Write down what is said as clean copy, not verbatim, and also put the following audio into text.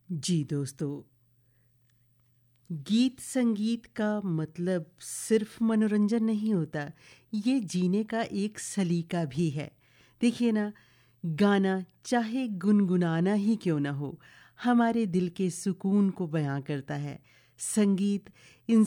जी दोस्तों, गीत संगीत का मतलब सिर्फ मनोरंजन नहीं होता, ये जीने का एक सलीका भी है। देखिए ना, गाना चाहे गुनगुनाना ही क्यों ना हो, हमारे दिल के सुकून को बयां करता है। संगीत